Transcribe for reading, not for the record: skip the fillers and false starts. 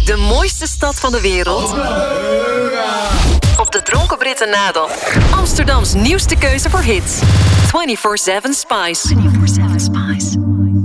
Naar de mooiste stad van de wereld. Op de Dronken Britten na Amsterdams nieuwste keuze voor hits. 24/7 Spice. 24/7 Spice.